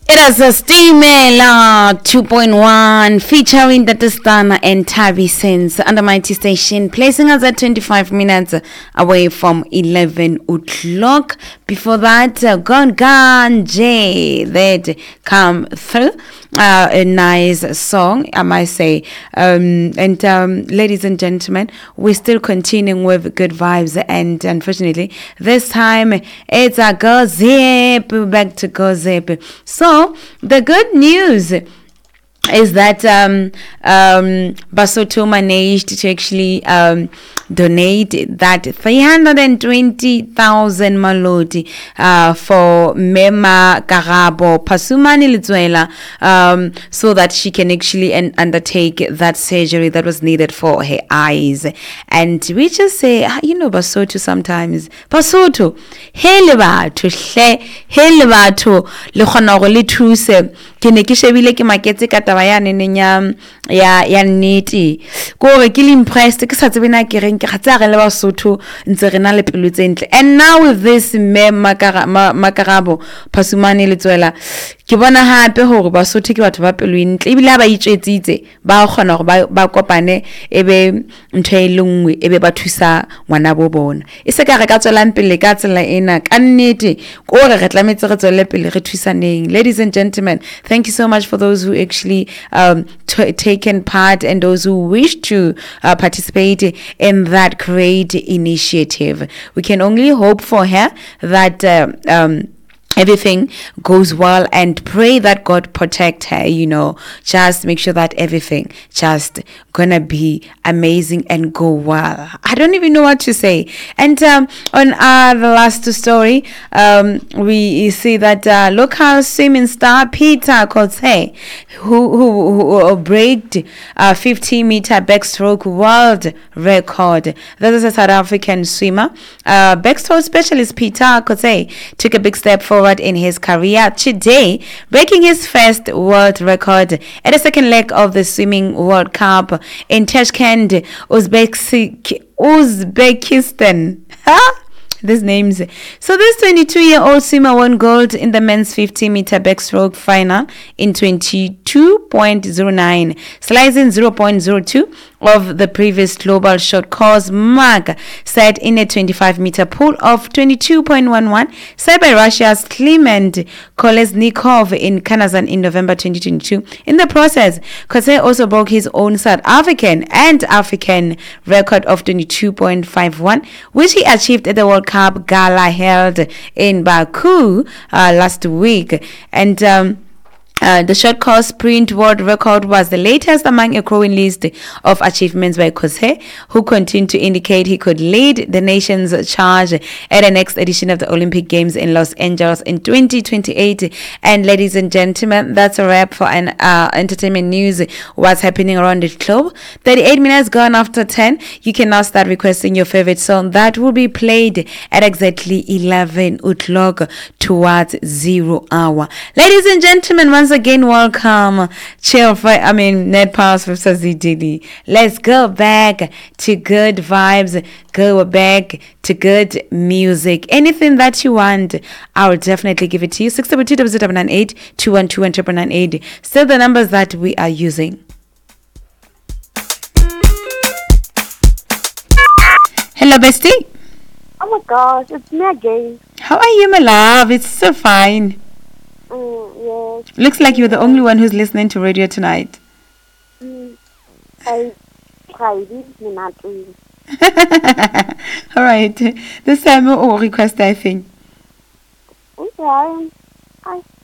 It is a Steamela 2.1 featuring Datastana and Tavi Sins under Mighty Station, placing us at 25 minutes away from 11 o'clock. Before that, Ganje that come through. A nice song, I might say. Ladies and gentlemen, we're still continuing with good vibes, and unfortunately, this time it's a gossip. Back to gossip. So the good news is that Basotho managed to actually donate that 320,000 maloti for Mema Karabo Pasumani Litsuela, so that she can actually undertake that surgery that was needed for her eyes. And we just say, Basotho sometimes, Basotho, hele batho le khona go le thuse ke ne ke shebile ke maketse ka taba ya neneng ya nnete ko re ke le impressed ke sa tsebe na ke reng ke gatsa re le Basotho ntse re na le pelo tse ntle. And now with this Makarabo Pasumane Letswela ke bona hape hore Basotho ke batho ba pelo ntle ebile ba itswetsitse ba kgona gore ba kopane ebe ntho e lengwe ebe ba thusa ngwana bo bona e se ka re ka tswelang pele ka tsela ena ka nnete ko re re tlametse re tswele pele re thusaneng. Ladies and gentlemen, thank you so much for those who actually taken part and those who wish to participate in that great initiative. We can only hope for her that everything goes well and pray that God protect her, just make sure that everything just gonna be amazing and go well. I don't even know what to say. And on the last story, we see that local swimming star Peter Kotze, who break 50-meter backstroke world record. This is a South African swimmer. Backstroke specialist Peter Kotze took a big step forward in his career today, breaking his first world record at the second leg of the Swimming World Cup in Tashkent, Uzbekistan. These names. So this 22-year-old swimmer won gold in the men's 50-meter backstroke final in 22.09, slicing 0.02 of the previous global short course mark set in a 25-meter pool of 22.11 set by Russia's Kliment Kolesnikov in Kazan in November 2022. In the process, Kotze also broke his own South African and African record of 22.51, which he achieved at the World Cup Gala held in Baku last week. And the short course sprint world record was the latest among a growing list of achievements by Kotze, who continued to indicate he could lead the nation's charge at the next edition of the Olympic Games in Los Angeles in 2028. And ladies and gentlemen, that's a wrap for an entertainment news. What's happening around the globe? 38 minutes gone after 10. You can now start requesting your favorite song that will be played at exactly 11 o'clock towards 0 hour. Ladies and gentlemen, once again, welcome. Net Powers with Sazidili. Let's go back to good vibes. Go back to good music. Anything that you want, I will definitely give it to you. 672-798, 212-998. Still the numbers that we are using. Hello, bestie. Oh my gosh, it's me again. How are you, my love? It's so fine. Yes. Looks like you're the only one who's listening to radio tonight. I tried it, not doing. All right. This time we'll request, I think. Okay.